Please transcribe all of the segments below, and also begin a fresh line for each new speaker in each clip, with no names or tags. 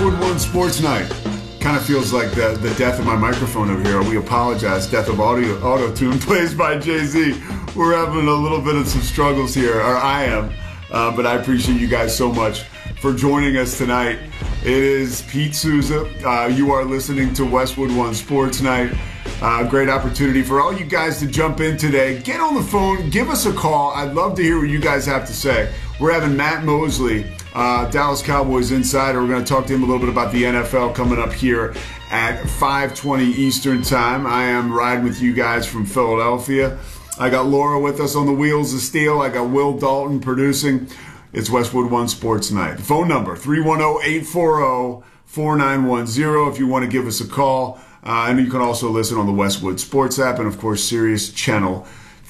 Westwood One Sports Night. Kind of feels like the death of my microphone over here. We apologize. Death of auto-tune plays by Jay-Z. We're having a little bit of some struggles here, or I am. But I appreciate you guys so much for joining us tonight. It is Pete Souza. You are listening to Westwood One Sports Night. Great opportunity for all you guys to jump in today. Get on the phone. Give us a call. I'd love to hear what you guys have to say. We're having Matt Mosley, Dallas Cowboys insider. We're going to talk to him a little bit about the NFL coming up here at 5:20 Eastern Time. I am riding with you guys from Philadelphia. I got Laura with us on the wheels of steel. I got Will Dalton producing. It's Westwood One Sports Night. The phone number, 310-840-4910 if you want to give us a call. And you can also listen on the Westwood Sports app and, of course, Sirius Channel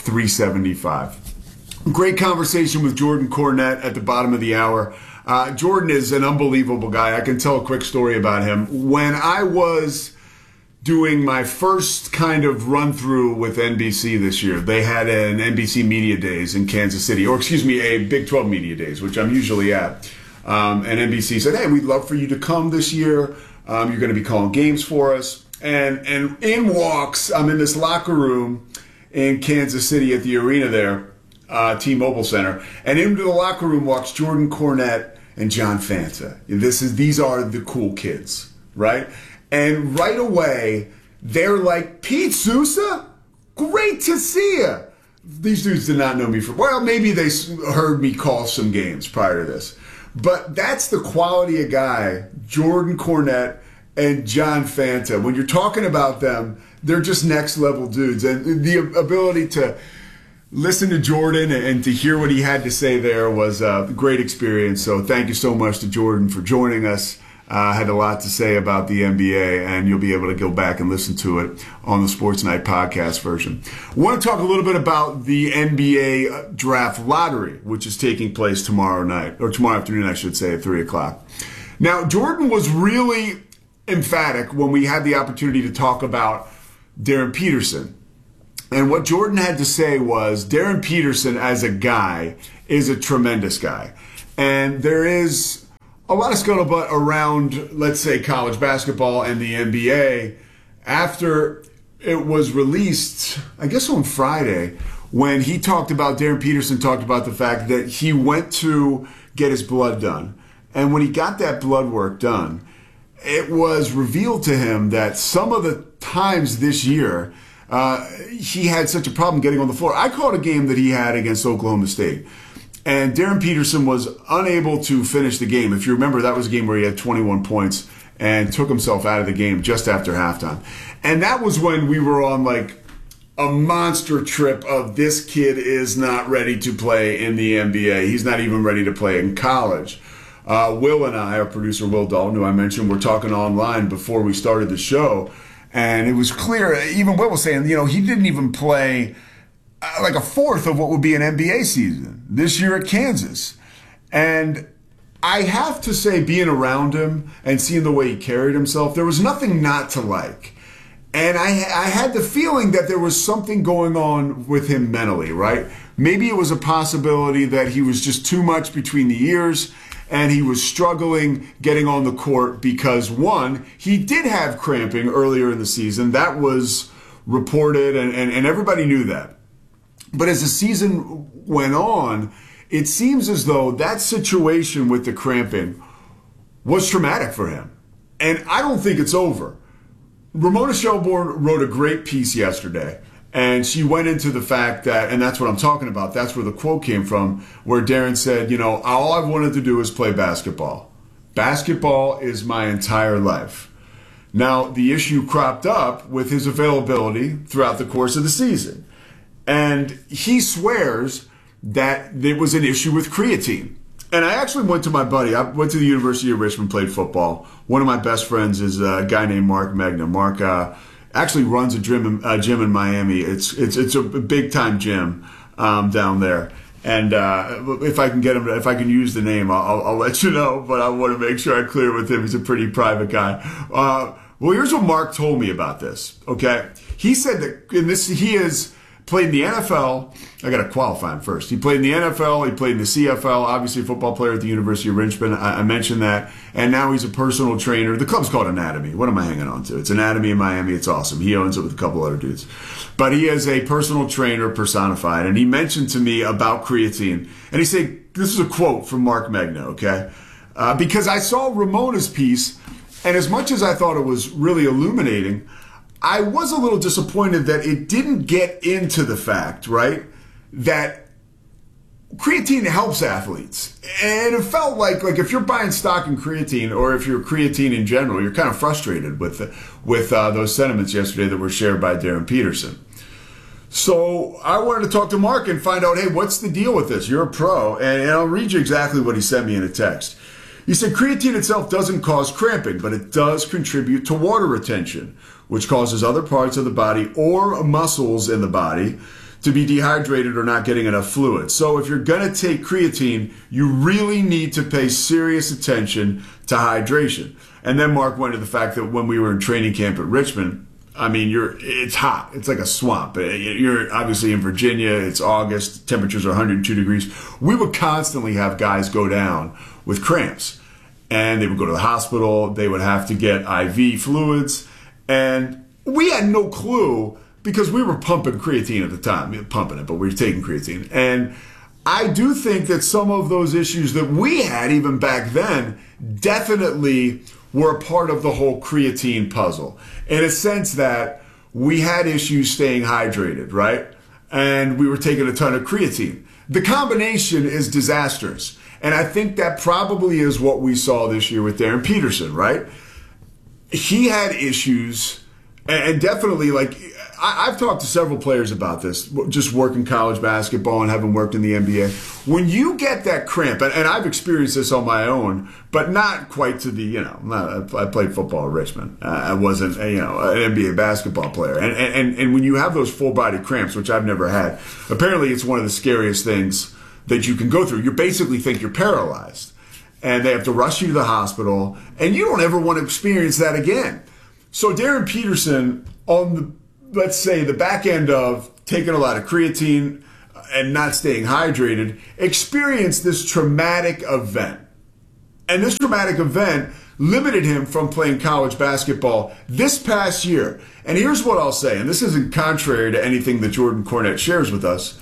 375. Great conversation with Jordan Cornette at the bottom of the hour. Jordan is an unbelievable guy. I can tell a quick story about him. When I was doing my first kind of run-through with NBC this year, they had an NBC Media Days in Kansas City, or excuse me, a Big 12 Media Days, which I'm usually at. And NBC said, hey, we'd love for you to come this year. You're going to be calling games for us. And in walks, I'm in this locker room in Kansas City at the arena there, T-Mobile Center, and into the locker room walks Jordan Cornette and John Fanta. These are the cool kids, right? And right away, they're like, Pete Souza? Great to see you. These dudes did not know me well, maybe they heard me call some games prior to this. But that's the quality of guy, Jordan Cornette and John Fanta. When you're talking about them, they're just next level dudes. And the ability to listen to Jordan and to hear what he had to say there was a great experience. So thank you so much to Jordan for joining us. Had a lot to say about the NBA, and you'll be able to go back and listen to it on the Sports Night podcast version. I want to talk a little bit about the NBA draft lottery, which is taking place tomorrow night, or tomorrow afternoon, I should say, at 3 o'clock. Now, Jordan was really emphatic when we had the opportunity to talk about Darren Peterson. And what Jordan had to say was Darren Peterson as a guy is a tremendous guy. And there is a lot of scuttlebutt around, let's say, college basketball and the NBA after it was released, I guess on Friday, when Darren Peterson talked about the fact that he went to get his blood done. And when he got that blood work done, it was revealed to him that some of the times this year, he had such a problem getting on the floor. I called a game that he had against Oklahoma State, and Darren Peterson was unable to finish the game. If you remember, that was a game where he had 21 points and took himself out of the game just after halftime. And that was when we were on like a monster trip of this kid is not ready to play in the NBA. He's not even ready to play in college. Will and I, our producer Will Dalton, who I mentioned, were talking online before we started the show. And it was clear, even Will was saying, he didn't even play like a fourth of what would be an NBA season this year at Kansas. And I have to say, being around him and seeing the way he carried himself, there was nothing not to like. And I had the feeling that there was something going on with him mentally, right? Maybe it was a possibility that he was just too much between the ears and he was struggling getting on the court because, one, he did have cramping earlier in the season. That was reported, and everybody knew that. But as the season went on, it seems as though that situation with the cramping was traumatic for him. And I don't think it's over. Ramona Shelburne wrote a great piece yesterday, and she went into the fact that, and that's what I'm talking about, that's where the quote came from, where Darren said, all I've wanted to do is play basketball. Basketball is my entire life. Now, the issue cropped up with his availability throughout the course of the season. And he swears that there was an issue with creatine. And I actually went to my buddy. I went to the University of Richmond, played football. One of my best friends is a guy named Mark Magna. Mark actually runs a gym in Miami. It's a big-time gym down there. And if I can use the name, I'll let you know. But I want to make sure I clear it with him. He's a pretty private guy. Well, here's what Mark told me about this. Okay, he said that he is Played in the NFL. I got to qualify him first. He played in the NFL. He played in the CFL. Obviously, a football player at the University of Richmond. I mentioned that. And now he's a personal trainer. The club's called Anatomy. What am I hanging on to? It's Anatomy in Miami. It's awesome. He owns it with a couple other dudes. But he is a personal trainer personified. And he mentioned to me about creatine. And he said, this is a quote from Mark Megna, okay? Because I saw Ramona's piece, and as much as I thought it was really illuminating, I was a little disappointed that it didn't get into the fact, right, that creatine helps athletes. And it felt like if you're buying stock in creatine, or if you're creatine in general, you're kind of frustrated with those sentiments yesterday that were shared by Darren Peterson. So I wanted to talk to Mark and find out, hey, what's the deal with this? You're a pro. And I'll read you exactly what he sent me in a text. He said, creatine itself doesn't cause cramping, but it does contribute to water retention, which causes other parts of the body or muscles in the body to be dehydrated or not getting enough fluid. So if you're going to take creatine, you really need to pay serious attention to hydration. And then Mark went to the fact that when we were in training camp at Richmond, I mean, it's hot. It's like a swamp. You're obviously in Virginia. It's August. Temperatures are 102 degrees. We would constantly have guys go down with cramps. And they would go to the hospital. They would have to get IV fluids. And we had no clue because we were pumping creatine at the time. Pumping it, but we were taking creatine. And I do think that some of those issues that we had even back then definitely were a part of the whole creatine puzzle. In a sense that we had issues staying hydrated, right? And we were taking a ton of creatine. The combination is disastrous. And I think that probably is what we saw this year with Darren Peterson, right? He had issues, and definitely, I've talked to several players about this, just working college basketball and having worked in the NBA. When you get that cramp, and I've experienced this on my own, but not quite to the, I played football at Richmond. I wasn't, an NBA basketball player. And when you have those full body cramps, which I've never had, apparently it's one of the scariest things that you can go through. You basically think you're paralyzed. And they have to rush you to the hospital, and you don't ever want to experience that again. So Darren Peterson, on let's say the back end of taking a lot of creatine and not staying hydrated, experienced this traumatic event. And this traumatic event limited him from playing college basketball this past year. And here's what I'll say, and this isn't contrary to anything that Jordan Cornette shared with us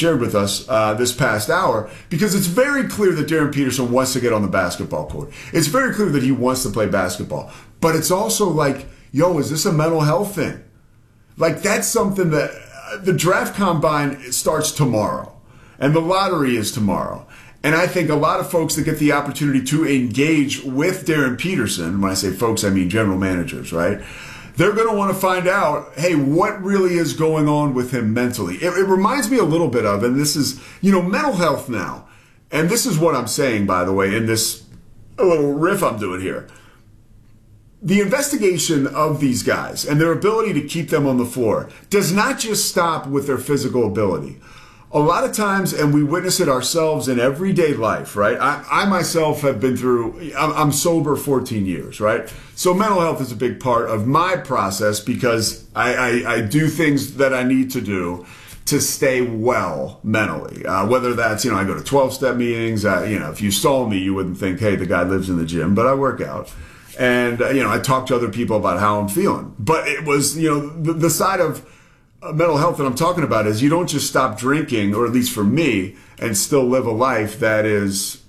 this past hour, because it's very clear that Darren Peterson wants to get on the basketball court. It's very clear that he wants to play basketball. But it's also like, yo, is this a mental health thing? That's something that the draft combine starts tomorrow, and the lottery is tomorrow. And I think a lot of folks that get the opportunity to engage with Darren Peterson, when I say folks, I mean general managers, right? They're going to want to find out, hey, what really is going on with him mentally? It reminds me a little bit of, and this is, mental health now. And this is what I'm saying, by the way, in this little riff I'm doing here. The investigation of these guys and their ability to keep them on the floor does not just stop with their physical ability. A lot of times, and we witness it ourselves in everyday life, right? I myself have been through, I'm sober 14 years, right? So mental health is a big part of my process because I do things that I need to do to stay well mentally. Whether that's, I go to 12-step meetings, if you saw me, you wouldn't think, hey, the guy lives in the gym, but I work out. And, I talk to other people about how I'm feeling. But it was, the side of mental health that I'm talking about is you don't just stop drinking, or at least for me, and still live a life that is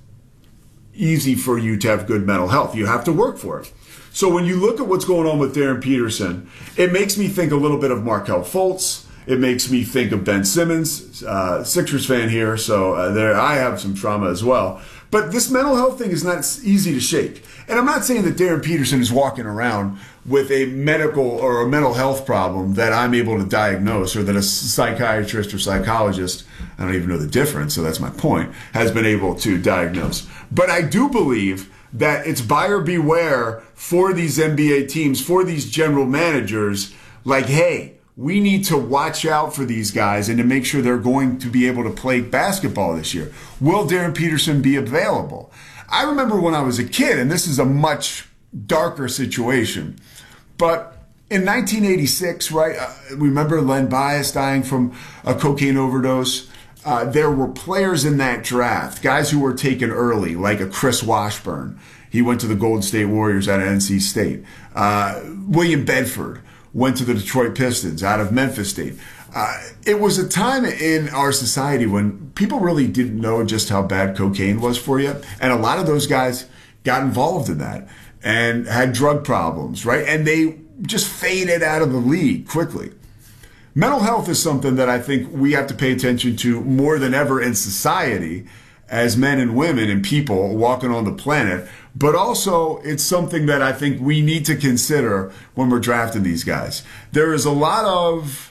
easy for you to have good mental health. You have to work for it. So when you look at what's going on with Darren Peterson, it makes me think a little bit of Markelle Fultz. It makes me think of Ben Simmons, Sixers fan here, so I have some trauma as well. But this mental health thing is not easy to shake. And I'm not saying that Darren Peterson is walking around with a medical or a mental health problem that I'm able to diagnose, or that a psychiatrist or psychologist, I don't even know the difference, so that's my point, has been able to diagnose. But I do believe that it's buyer beware for these NBA teams, for these general managers, hey, we need to watch out for these guys and to make sure they're going to be able to play basketball this year. Will Darren Peterson be available? I remember when I was a kid, and this is a much darker situation, but in 1986, right? Remember Len Bias dying from a cocaine overdose? There were players in that draft, guys who were taken early, like a Chris Washburn. He went to the Golden State Warriors out of NC State. William Bedford went to the Detroit Pistons out of Memphis State. It was a time in our society when people really didn't know just how bad cocaine was for you. And a lot of those guys got involved in that and had drug problems, right? And they just faded out of the league quickly. Mental health is something that I think we have to pay attention to more than ever in society as men and women and people walking on the planet. But also, it's something that I think we need to consider when we're drafting these guys. There is a lot of...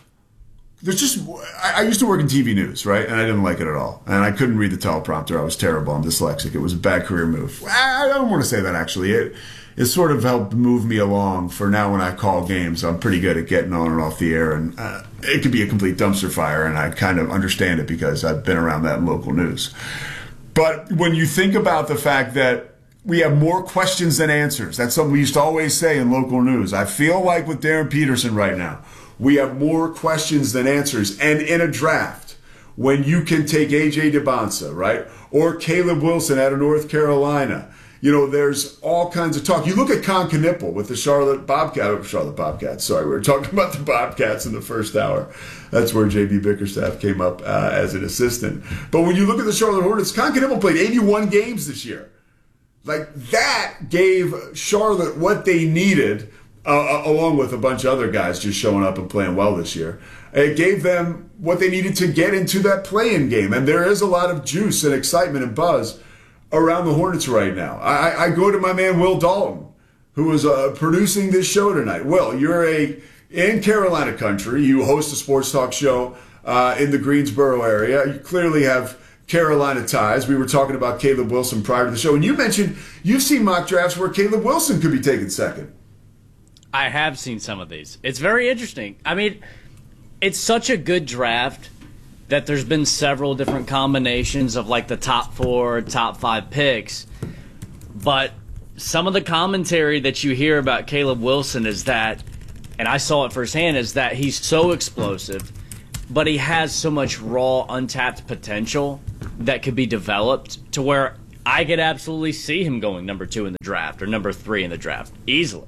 I used to work in TV news, right? And I didn't like it at all. And I couldn't read the teleprompter. I was terrible. I'm dyslexic. It was a bad career move. I don't want to say that, actually. It sort of helped move me along for now when I call games. I'm pretty good at getting on and off the air. And it could be a complete dumpster fire. And I kind of understand it because I've been around that in local news. But when you think about the fact that we have more questions than answers, that's something we used to always say in local news. I feel like with Darren Peterson right now, we have more questions than answers. And in a draft, when you can take A.J. Debonsa, right, or Caleb Wilson out of North Carolina, there's all kinds of talk. You look at Con Knippel with the Charlotte Bobcats. Sorry, we were talking about the Bobcats in the first hour. That's where J.B. Bickerstaff came up as an assistant. But when you look at the Charlotte Hornets, Con Knippel played 81 games this year. Like, that gave Charlotte what they needed, along with a bunch of other guys just showing up and playing well this year. It gave them what they needed to get into that play-in game. And there is a lot of juice and excitement and buzz around the Hornets right now. I go to my man Will Dalton, who is producing this show tonight. Will, you're in Carolina country. You host a sports talk show in the Greensboro area. You clearly have Carolina ties. We were talking about Caleb Wilson prior to the show. And you mentioned you've seen mock drafts where Caleb Wilson could be taken second.
I have seen some of these. It's very interesting. I mean, it's such a good draft that there's been several different combinations of like the top 4, top 5 picks. But some of the commentary that you hear about Caleb Wilson is that, and I saw it firsthand, is that he's so explosive, but he has so much raw, untapped potential that could be developed to where I could absolutely see him going number 2 in the draft or number 3 in the draft easily.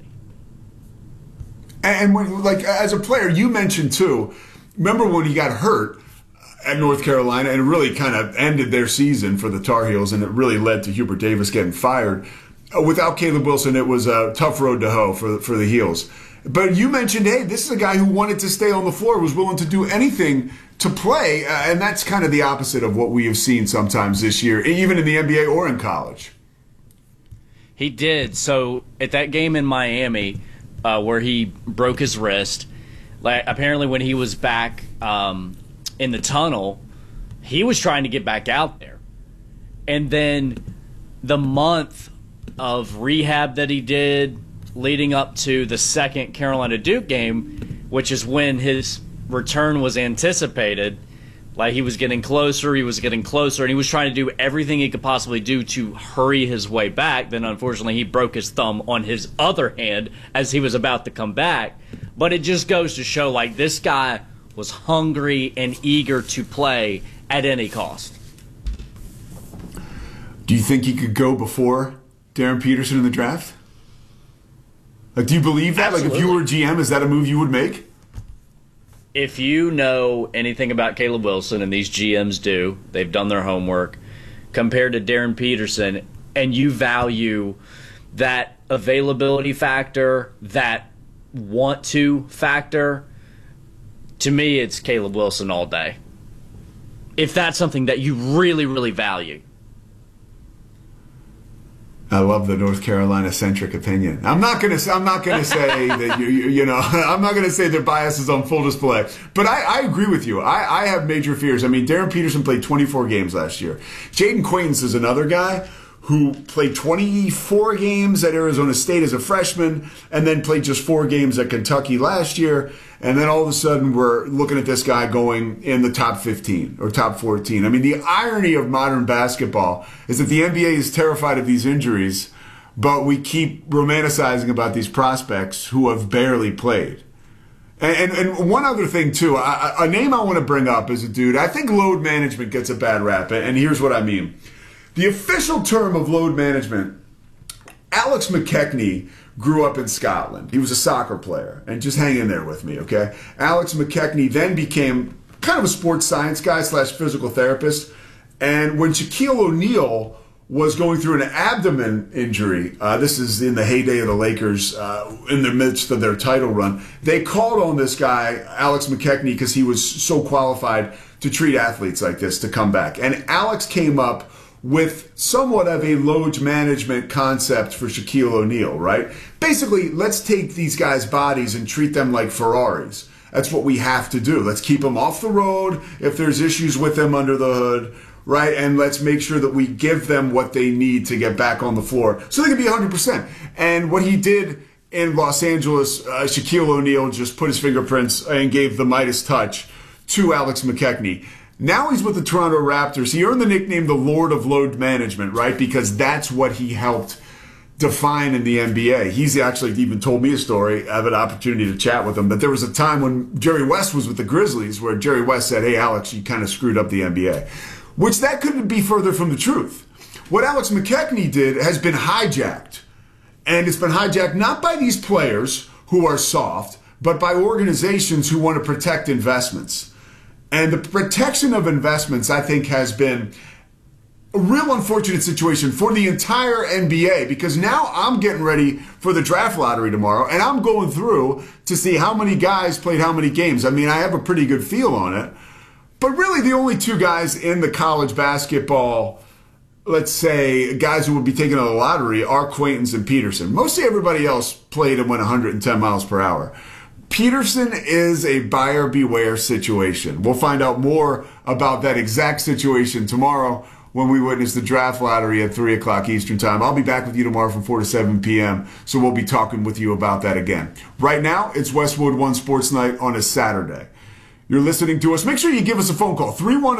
And when, like, as a player, you mentioned too, remember when he got hurt at North Carolina and it really kind of ended their season for the Tar Heels and it really led to Hubert Davis getting fired. Without Caleb Wilson, it was a tough road to hoe for the Heels. But you mentioned, hey, this is a guy who wanted to stay on the floor, was willing to do anything to play, and that's kind of the opposite of what we have seen sometimes this year, even in the NBA or in college.
He did. So at that game in Miami, where he broke his wrist, like apparently when he was back in the tunnel, he was trying to get back out there. And then the month of rehab that he did leading up to the second Carolina Duke game, which is when his return was anticipated, like he was getting closer, and he was trying to do everything he could possibly do to hurry his way back. Then unfortunately he broke his thumb on his other hand as he was about to come back. But it just goes to show, like, this guy was hungry and eager to play at any cost.
Do you think he could go before Darren Peterson in the draft? Like, do you believe that?
Absolutely.
Like, if you were GM, is that a move you would make?
If you know anything about Caleb Wilson, and these GMs do, they've done their homework, compared to Darren Peterson, and you value that availability factor, that want-to factor, to me it's Caleb Wilson all day. If that's something that you really, really value.
I love the North Carolina centric opinion. I'm not gonna say that you know I'm not gonna say their bias is on full display. But I agree with you. I have major fears. I mean, Darren Peterson played 24 games last year. Jaden Quaintance is another guy who played 24 games at Arizona State as a freshman and then played just 4 games at Kentucky last year. And then all of a sudden we're looking at this guy going in the top 15 or top 14. I mean, the irony of modern basketball is that the NBA is terrified of these injuries, but we keep romanticizing about these prospects who have barely played. And one other thing, too, a name I want to bring up is a dude, I think load management gets a bad rap, and here's what I mean. The official term of load management, Alex McKechnie grew up in Scotland. He was a soccer player, and just hang in there with me, okay? Alex McKechnie then became kind of a sports science guy / physical therapist, and when Shaquille O'Neal was going through an abdomen injury, this is in the heyday of the Lakers, in the midst of their title run, they called on this guy, Alex McKechnie, because he was so qualified to treat athletes like this to come back. And Alex came up with somewhat of a load management concept for Shaquille O'Neal, right? Basically, let's take these guys' bodies and treat them like Ferraris. That's what we have to do. Let's keep them off the road if there's issues with them under the hood, right? And let's make sure that we give them what they need to get back on the floor so they can be 100%. And what he did in Los Angeles, Shaquille O'Neal just put his fingerprints and gave the Midas touch to Alex McKechnie. Now he's with the Toronto Raptors. He earned the nickname the Lord of Load Management, right? Because that's what he helped define in the NBA. He's actually even told me a story. I have an opportunity to chat with him. But there was a time when Jerry West was with the Grizzlies where Jerry West said, hey, Alex, you kind of screwed up the NBA. Which that couldn't be further from the truth. What Alex McKechnie did has been hijacked. And it's been hijacked not by these players who are soft, but by organizations who want to protect investments. And the protection of investments, I think, has been a real unfortunate situation for the entire NBA, because now I'm getting ready for the draft lottery tomorrow, and I'm going through to see how many guys played how many games. I mean, I have a pretty good feel on it. But really, the only two guys in the college basketball, let's say, guys who would be taking on the lottery are Quaintance and Peterson. Mostly everybody else played and went 110 miles per hour. Peterson is a buyer beware situation. We'll find out more about that exact situation tomorrow when we witness the draft lottery at 3 o'clock Eastern Time. I'll be back with you tomorrow from 4 to 7 p.m., so we'll be talking with you about that again. Right now, it's Westwood One Sports Night on a Saturday. You're listening to us. Make sure you give us a phone call,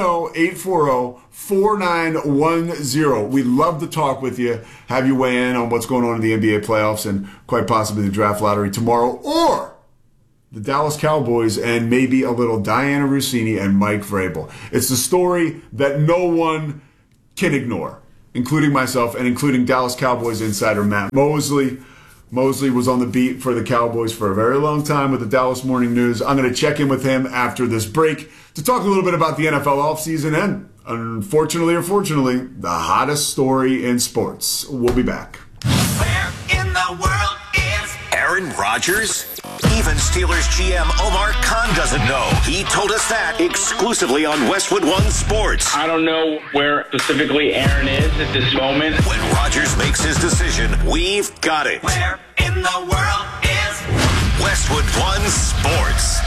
310-840-4910. We'd love to talk with you, have you weigh in on what's going on in the NBA playoffs and quite possibly the draft lottery tomorrow, or the Dallas Cowboys and maybe a little Diana Rossini and Mike Vrabel. It's the story that no one can ignore, including myself and including Dallas Cowboys insider Matt Mosley. Mosley was on the beat for the Cowboys for a very long time with the Dallas Morning News. I'm going to check in with him after this break to talk a little bit about the NFL offseason and, unfortunately or fortunately, the hottest story in sports. We'll be back.
Where in the world is Aaron Rodgers? Even Steelers GM Omar Khan doesn't know. He told us that exclusively on Westwood One Sports.
I don't know where specifically Aaron is at this moment.
When Rodgers makes his decision, we've got it. Where in the world is Westwood One Sports?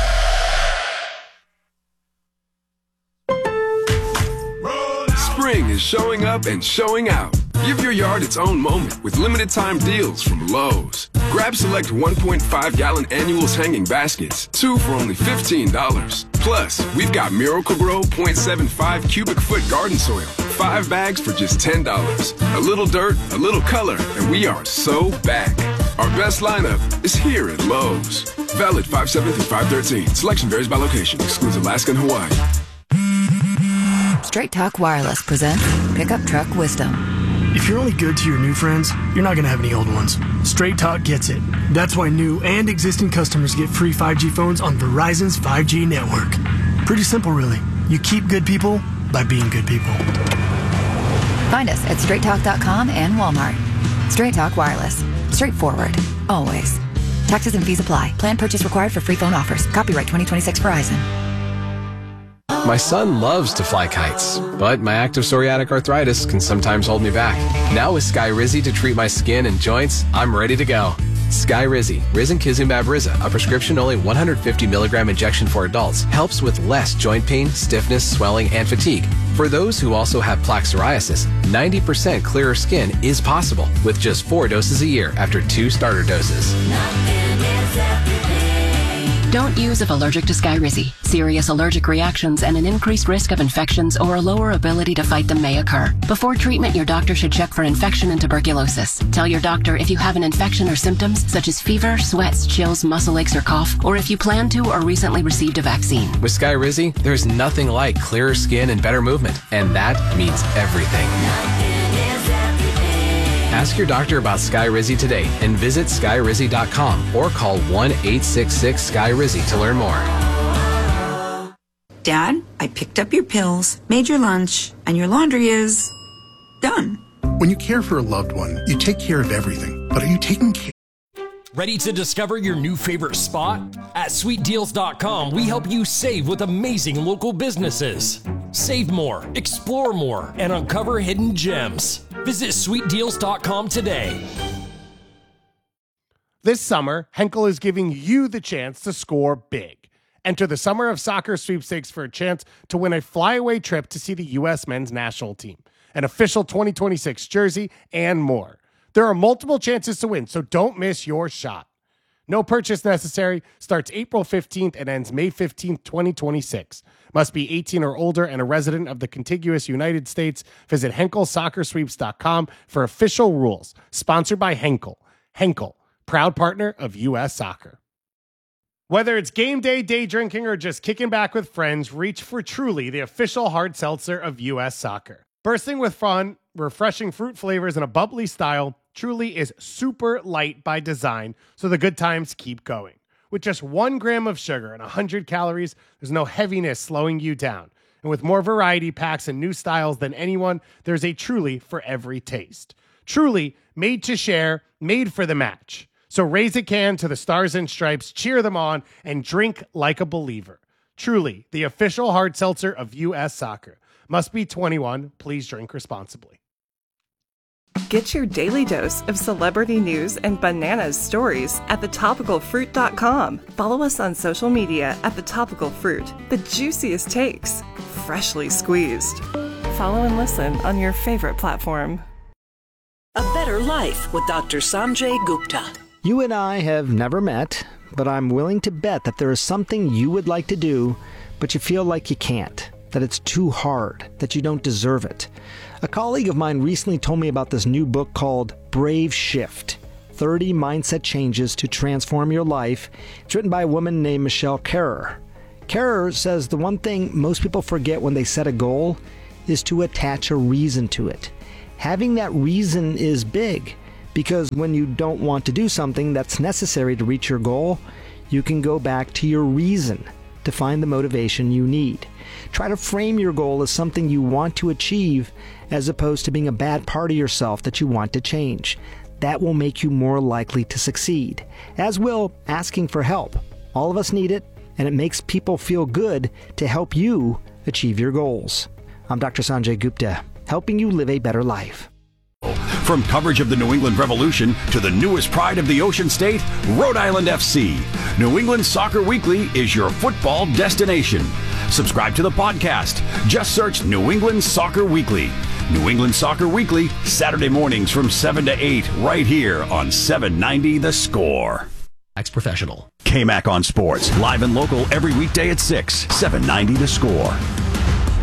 Spring is showing up and showing out. Give your yard its own moment with limited time deals from Lowe's. Grab select 1.5-gallon annuals hanging baskets, 2 for only $15. Plus, we've got Miracle-Gro 0.75 cubic foot garden soil, 5 bags for just $10. A little dirt, a little color, and we are so back. Our best lineup is here at Lowe's. Valid 5/7 through 5/13. Selection varies by location. Excludes Alaska and Hawaii.
Straight Talk Wireless presents Pickup Truck Wisdom.
If you're only good to your new friends, you're not going to have any old ones. Straight Talk gets it. That's why new and existing customers get free 5G phones on Verizon's 5G network. Pretty simple, really. You keep good people by being good people.
Find us at straighttalk.com and Walmart. Straight Talk Wireless. Straightforward. Always. Taxes and fees apply. Plan purchase required for free phone offers. Copyright 2026 Verizon.
My son loves to fly kites, but my active psoriatic arthritis can sometimes hold me back. Now with Skyrizi to treat my skin and joints, I'm ready to go. Skyrizi, risankizumab Riza, a prescription-only 150 milligram injection for adults, helps with less joint pain, stiffness, swelling, and fatigue. For those who also have plaque psoriasis, 90% clearer skin is possible with just 4 doses a year after 2 starter doses.
Don't use if allergic to Skyrizi. Serious allergic reactions and an increased risk of infections or a lower ability to fight them may occur. Before treatment, your doctor should check for infection and tuberculosis. Tell your doctor if you have an infection or symptoms such as fever, sweats, chills, muscle aches, or cough, or if you plan to or recently received a vaccine.
With Skyrizi, there's nothing like clearer skin and better movement, and that means everything. Ask your doctor about Skyrizi today and visit Skyrizi.com or call 1-866-SKY-RIZZI to learn more.
Dad, I picked up your pills, made your lunch, and your laundry is done.
When you care for a loved one, you take care of everything. But are you taking care?
Ready to discover your new favorite spot? At SweetDeals.com, we help you save with amazing local businesses. Save more, explore more, and uncover hidden gems. Visit SweetDeals.com today.
This summer, Henkel is giving you the chance to score big. Enter the Summer of Soccer sweepstakes for a chance to win a flyaway trip to see the U.S. men's national team, an official 2026 jersey, and more. There are multiple chances to win, so don't miss your shot. No purchase necessary. Starts April 15th and ends May 15th, 2026. Must be 18 or older and a resident of the contiguous United States. Visit HenkelSoccerSweeps.com for official rules. Sponsored by Henkel. Henkel, proud partner of U.S. Soccer. Whether it's game day, day drinking, or just kicking back with friends, reach for Truly, the official hard seltzer of U.S. Soccer. Bursting with fun, refreshing fruit flavors, and a bubbly style, Truly is super light by design, so the good times keep going. With just 1 gram of sugar and 100 calories, there's no heaviness slowing you down. And with more variety packs and new styles than anyone, there's a Truly for every taste. Truly, made to share, made for the match. So raise a can to the Stars and Stripes, cheer them on, and drink like a believer. Truly, the official hard seltzer of U.S. Soccer. Must be 21. Please drink responsibly.
Get your daily dose of celebrity news and bananas stories at thetopicalfruit.com. Follow us on social media at thetopicalfruit. The juiciest takes, freshly squeezed. Follow and listen on your favorite platform.
A Better Life with Dr. Sanjay Gupta.
You and I have never met, but I'm willing to bet that there is something you would like to do, but you feel like you can't, that it's too hard, that you don't deserve it. A colleague of mine recently told me about this new book called Brave Shift, 30 Mindset Changes to Transform Your Life. It's written by a woman named Michelle Kerrer. Kerrer says the one thing most people forget when they set a goal is to attach a reason to it. Having that reason is big, because when you don't want to do something that's necessary to reach your goal, you can go back to your reason to find the motivation you need. Try to frame your goal as something you want to achieve as opposed to being a bad part of yourself that you want to change. That will make you more likely to succeed, as will asking for help. All of us need it, and it makes people feel good to help you achieve your goals. I'm Dr. Sanjay Gupta, helping you live a better life.
From coverage of the New England Revolution to the newest pride of the Ocean State, Rhode Island FC. New England Soccer Weekly is your football destination. Subscribe to the podcast. Just search New England Soccer Weekly. New England Soccer Weekly, Saturday mornings from 7 to 8, right here on 790 The Score.
Ex-professional.
KMAC on Sports, live and local every weekday at 6, 790 The Score.